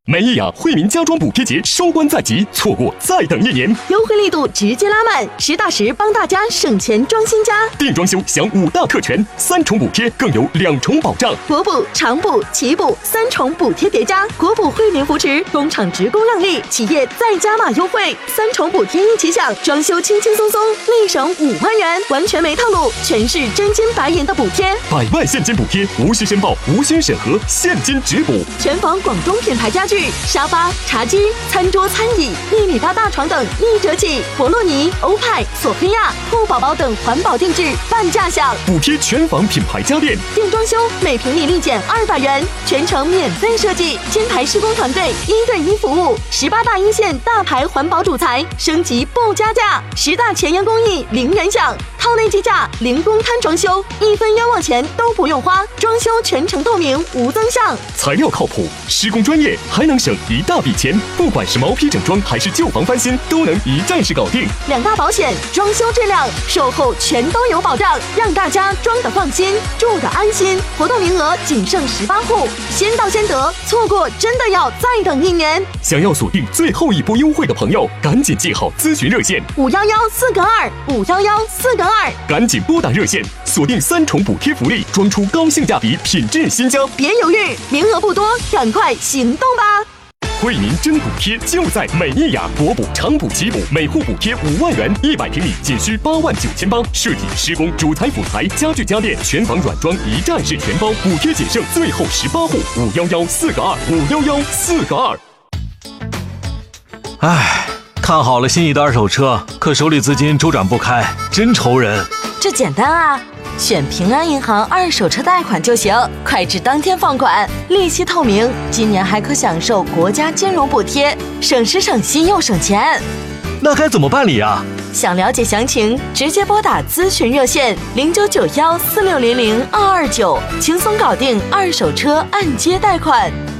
美意雅惠民家装补贴节收官在即，错过再等1年， 优惠力度直接拉满，实打实帮大家省钱装新家。 定装修享5大特权，3重补贴更有2重保障， 国补、长补、奇补3重补贴叠加，国补惠民扶持，工厂职工让利，企业再加码优惠，3重补贴一起享，装修轻轻松松，立省5万元，完全没套路，全是真金白银的补贴 ，100万现金补贴，无需申报，无需审核，现金直补， 全房广东品牌家具、沙发、茶几、餐桌、餐椅，1米8大床等1折起，博洛尼、欧派、索菲亚、兔宝宝等环保定制半价享， 补贴全房品牌家电， 定装修每平米立减200元，全程免费设计，10台施工团队1对1服务，18大一线大牌环保主材，升级不加价，10大前沿工艺0元享，套内计价，零公摊装修，1分冤枉钱都不用花，装修全程透明无增项， 材料靠谱，施工专业，还能省一大笔钱，不管是毛坯整装还是旧房翻新，都能一站式搞定 ，2大保险，装修质量、售后全都有保障，让大家装得放心，住得安心。活动名额仅剩18户，先到先得，错过真的要再等1年。 想要锁定最后一波优惠的朋友，赶紧记好咨询热线 511-4个2，511-4个2， 赶紧拨打热线，锁定3重补贴福利，装出高性价比品质新家。 别犹豫，名额不多，赶快行动吧！ 惠民真补贴就在美意雅，国补、长补、奇补，每户补贴5万元，100平米仅需8万9800，设计、施工、主材、辅材、家具家电，全房软装一站式全包，补贴仅剩最后18户，511-4个2，511-4个2。 唉，看好了心仪的二手车，可手里资金周转不开，真愁人。 这简单啊，选平安银行二手车贷款就行，快至当天放款，利息透明，今年还可享受国家金融补贴，省时省心又省钱。 那该怎么办理啊？ 想了解详情，直接拨打咨询热线099146002229，轻松搞定二手车按揭贷款。